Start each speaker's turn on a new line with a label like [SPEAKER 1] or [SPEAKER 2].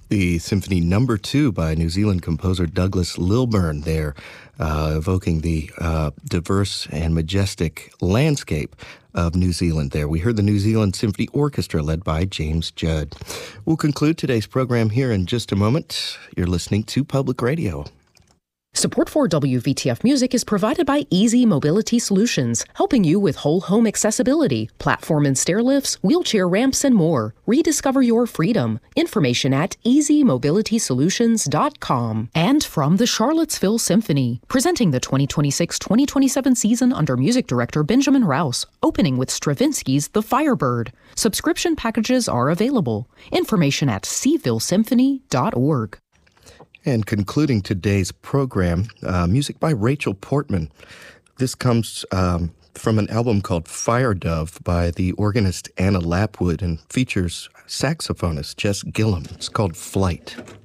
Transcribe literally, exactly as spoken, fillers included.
[SPEAKER 1] The Symphony Number Two by New Zealand composer Douglas Lilburn there, uh, evoking the uh, diverse and majestic landscape of New Zealand there. We heard the New Zealand Symphony Orchestra led by James Judd. We'll conclude today's program here in just a moment. You're listening to Public Radio.
[SPEAKER 2] Support for W V T F Music is provided by Easy Mobility Solutions, helping you with whole home accessibility, platform and stair lifts, wheelchair ramps, and more. Rediscover your freedom. Information at easy mobility solutions dot com. And from the Charlottesville Symphony, presenting the twenty twenty-six twenty twenty-seven season under music director Benjamin Rouse, opening with Stravinsky's The Firebird. Subscription packages are available. Information at seaville symphony dot org.
[SPEAKER 1] And concluding today's program, uh, music by Rachel Portman. This comes um, from an album called Fire Dove by the organist Anna Lapwood and features saxophonist Jess Gillum. It's called Flight.